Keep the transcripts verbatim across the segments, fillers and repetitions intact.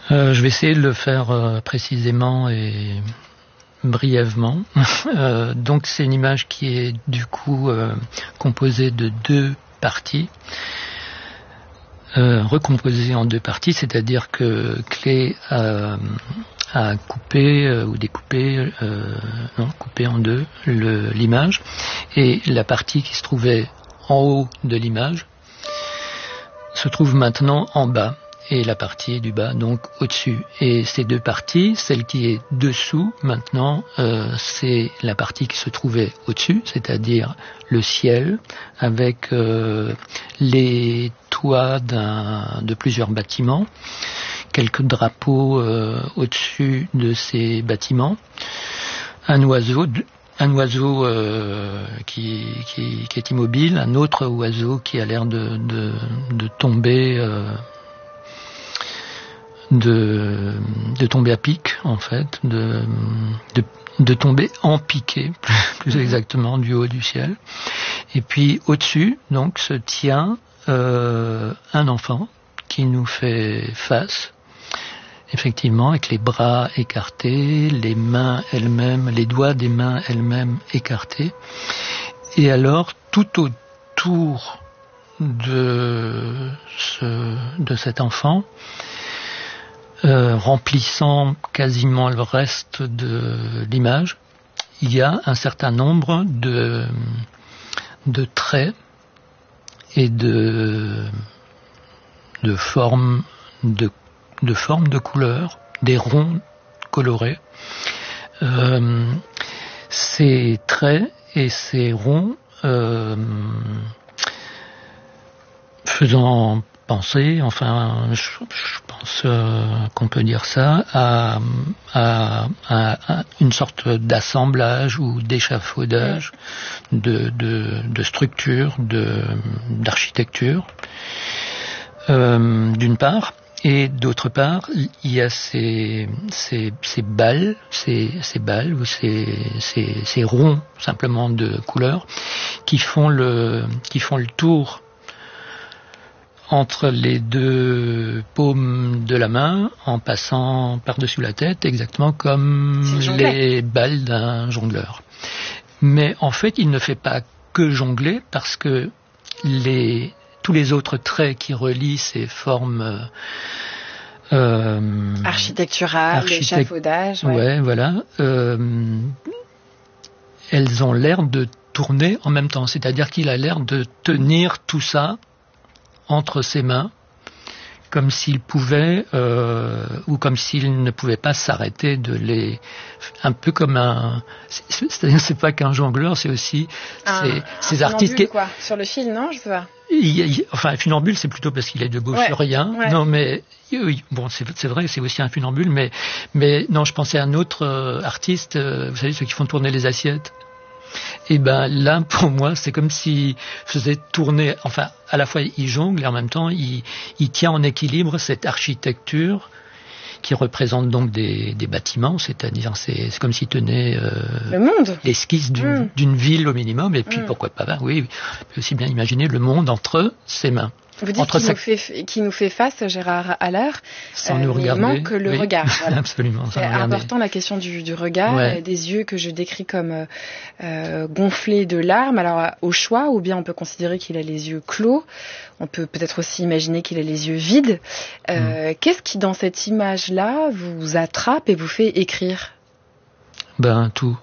Euh, je vais essayer de le faire euh, précisément et brièvement. euh, donc c'est une image qui est du coup euh, composée de deux parties, euh, recomposée en deux parties, c'est-à-dire que Klee a, a coupé euh, ou découpé, euh, non, coupé en deux le, l'image, et la partie qui se trouvait en haut de l'image se trouve maintenant en bas, et la partie du bas donc au-dessus. Et ces deux parties, celle qui est dessous maintenant, euh, c'est la partie qui se trouvait au-dessus, c'est-à-dire le ciel, avec euh, les toits d'un, de plusieurs bâtiments, quelques drapeaux euh, au-dessus de ces bâtiments, un oiseau, un oiseau euh, qui, qui, qui est immobile, un autre oiseau qui a l'air de, de, de tomber... Euh, De, de tomber à pic, en fait, de, de, de tomber en piqué, plus, plus exactement, du haut du ciel. Et puis au-dessus, donc, se tient euh, un enfant qui nous fait face, effectivement, avec les bras écartés, les mains elles-mêmes, les doigts des mains elles-mêmes écartés. Et alors, tout autour de, ce, de cet enfant, Euh, remplissant quasiment le reste de l'image, il y a un certain nombre de, de traits et de, de formes de, de formes de couleurs, des ronds colorés. Euh, ces traits et ces ronds euh, faisant penser, enfin, je, je pense euh, qu'on peut dire ça, à, à, à, à une sorte d'assemblage ou d'échafaudage de, de, de structure, de, d'architecture, euh, d'une part, et d'autre part, il y a ces, ces, ces balles, ces, ces balles ou ces, ces, ces ronds simplement de couleur qui font le, qui font le tour entre les deux paumes de la main, en passant par-dessus la tête, exactement comme les balles d'un jongleur. Mais en fait, il ne fait pas que jongler, parce que les, tous les autres traits qui relient ces formes euh, architecturales, architect... l'échafaudage, ouais, ouais voilà, euh, elles ont l'air de tourner en même temps, c'est-à-dire qu'il a l'air de tenir tout ça entre ses mains, comme s'il pouvait, euh, ou comme s'il ne pouvait pas s'arrêter de les... Un peu comme un... C'est-à-dire, c'est pas qu'un jongleur, c'est aussi un, ces, un ces artistes... qui... quoi, sur le fil, non, je sais pas. Il, il, enfin, un funambule, c'est plutôt parce qu'il est de gauche ouais, sur rien. Ouais. Non, mais... Oui, bon, c'est, c'est vrai, c'est aussi un funambule, mais, mais non, je pensais à un autre euh, artiste, euh, vous savez, ceux qui font tourner les assiettes. Et ben là, pour moi, c'est comme s'il faisait tourner, enfin, à la fois il jongle et en même temps il, il tient en équilibre cette architecture qui représente donc des, des bâtiments, c'est-à-dire c'est, c'est comme s'il tenait euh, le monde, l'esquisse d'une, mmh. d'une ville au minimum, et puis mmh. pourquoi pas, ben, oui, on peut aussi bien imaginer le monde entre ses mains. Vous dites qu'il, sa... nous fait, qu'il nous fait face, Gérard Haller, sans euh, nous regarder. Il manque le oui. regard. Voilà. Absolument. C'est important la question du, du regard, ouais. Des yeux que je décris comme euh, gonflés de larmes. Alors au choix, ou bien on peut considérer qu'il a les yeux clos. On peut peut-être aussi imaginer qu'il a les yeux vides. Euh, mm. Qu'est-ce qui dans cette image-là vous attrape et vous fait écrire ? Ben tout.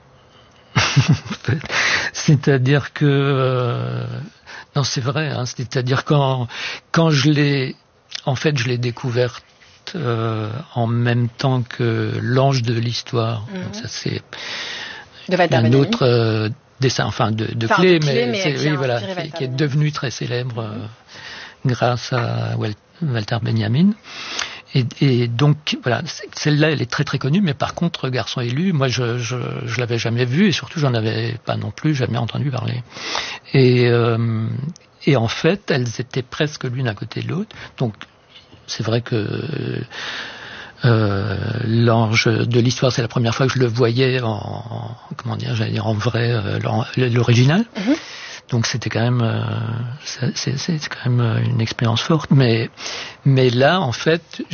C'est-à-dire que euh, non, c'est vrai. Hein, c'est-à-dire quand quand je l'ai, en fait, je l'ai découverte euh, en même temps que l'ange de l'histoire. Mmh. Donc ça c'est de un autre euh, dessin, enfin de, de enfin, Klee, de Klee, mais, mais c'est, oui, voilà, qui, qui est devenu très célèbre euh, grâce à Walter Benjamin. Et, et donc voilà, celle-là, elle est très très connue, mais par contre, Garçon élu, moi je je, je l'avais jamais vue et surtout j'en avais pas non plus jamais entendu parler. Et euh, et en fait, elles étaient presque l'une à côté de l'autre. Donc c'est vrai que euh, l'ange de l'histoire, c'est la première fois que je le voyais en, en comment dire, j'allais dire en vrai, euh, l'original. Mm-hmm. Donc c'était quand même, euh, c'est, c'est, c'est quand même une expérience forte. Mais mais là, en fait,